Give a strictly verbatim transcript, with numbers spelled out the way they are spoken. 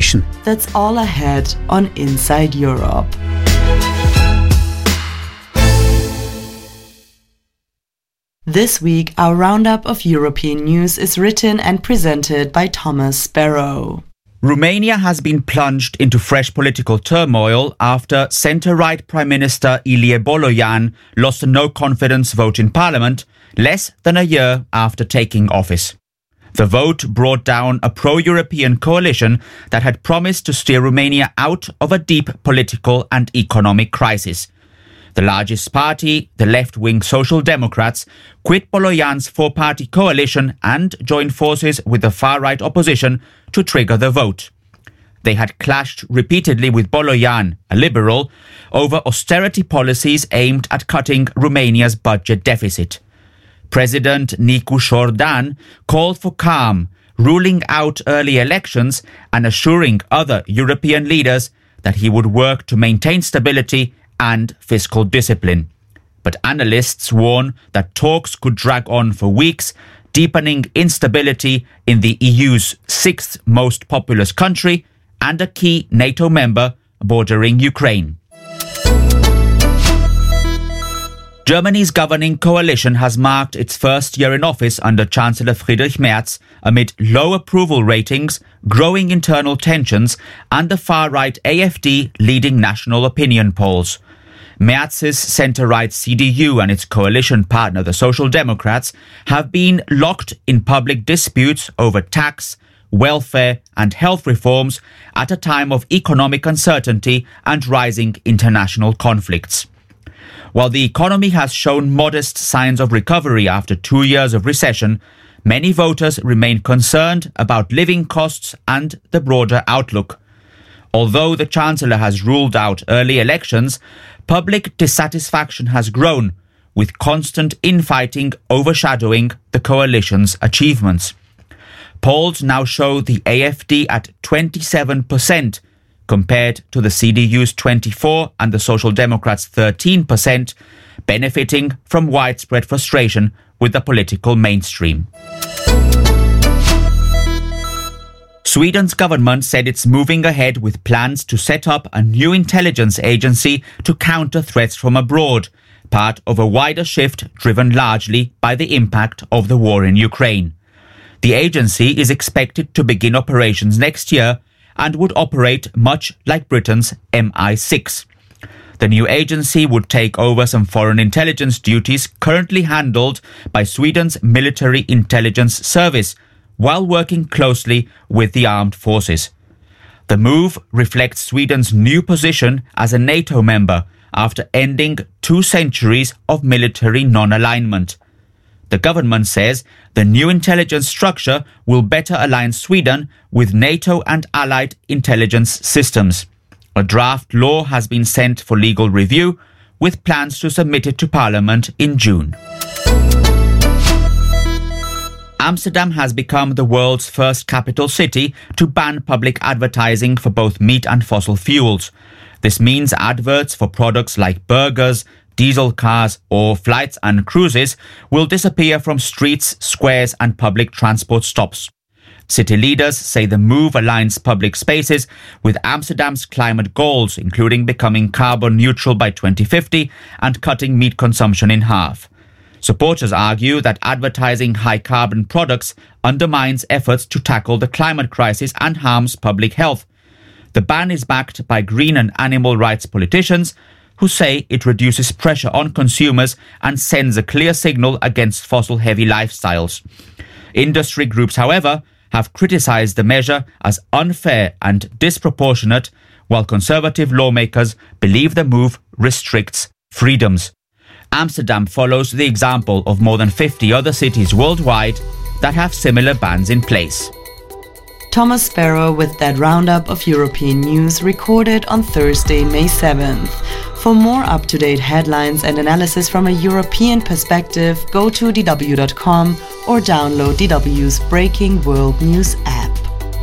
inflation. That's all ahead on Inside Europe. This week, our roundup of European news is written and presented by Thomas Sparrow. Romania has been plunged into fresh political turmoil after centre-right Prime Minister Ilie Boloyan lost a no-confidence vote in Parliament less than a year after taking office. The vote brought down a pro-European coalition that had promised to steer Romania out of a deep political and economic crisis. The largest party, the left-wing Social Democrats, quit Boloyan's four-party coalition and joined forces with the far-right opposition to trigger the vote. They had clashed repeatedly with Boloyan, a liberal, over austerity policies aimed at cutting Romania's budget deficit. President Nicu Șordan called for calm, ruling out early elections and assuring other European leaders that he would work to maintain stability and fiscal discipline. But analysts warn that talks could drag on for weeks, deepening instability in the E U's sixth most populous country and a key NATO member bordering Ukraine. Germany's governing coalition has marked its first year in office under Chancellor Friedrich Merz amid low approval ratings, growing internal tensions and the far-right A F D leading national opinion polls. Merz's centre-right C D U and its coalition partner, the Social Democrats, have been locked in public disputes over tax, welfare and health reforms at a time of economic uncertainty and rising international conflicts. While the economy has shown modest signs of recovery after two years of recession, many voters remain concerned about living costs and the broader outlook. Although the Chancellor has ruled out early elections, public dissatisfaction has grown, with constant infighting overshadowing the coalition's achievements. Polls now show the A F D at twenty-seven percent, compared to the C D U's twenty-four and the Social Democrats' thirteen percent, benefiting from widespread frustration with the political mainstream. Sweden's government said it's moving ahead with plans to set up a new intelligence agency to counter threats from abroad, part of a wider shift driven largely by the impact of the war in Ukraine. The agency is expected to begin operations next year and would operate much like Britain's M I six. The new agency would take over some foreign intelligence duties currently handled by Sweden's Military Intelligence Service, while working closely with the armed forces. The move reflects Sweden's new position as a NATO member after ending two centuries of military non-alignment. The government says the new intelligence structure will better align Sweden with NATO and allied intelligence systems. A draft law has been sent for legal review, with plans to submit it to Parliament in June. Amsterdam has become the world's first capital city to ban public advertising for both meat and fossil fuels. This means adverts for products like burgers, diesel cars or flights and cruises will disappear from streets, squares and public transport stops. City leaders say the move aligns public spaces with Amsterdam's climate goals, including becoming carbon neutral by twenty fifty and cutting meat consumption in half. Supporters argue that advertising high-carbon products undermines efforts to tackle the climate crisis and harms public health. The ban is backed by green and animal rights politicians who say it reduces pressure on consumers and sends a clear signal against fossil-heavy lifestyles. Industry groups, however, have criticised the measure as unfair and disproportionate, while conservative lawmakers believe the move restricts freedoms. Amsterdam follows the example of more than fifty other cities worldwide that have similar bans in place. Thomas Sparrow with that roundup of European news recorded on Thursday, May seventh. For more up-to-date headlines and analysis from a European perspective, go to d w dot com or download D W's Breaking World News app.